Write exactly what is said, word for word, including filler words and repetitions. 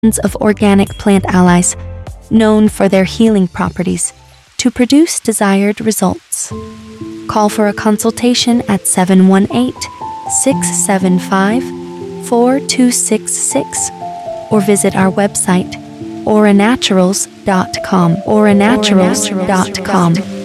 of organic plant allies, known for their healing properties, to produce desired results. Call for a consultation at seven one eight, six seven five, four two six six or visit our website aura naturals dot com aura naturals dot com.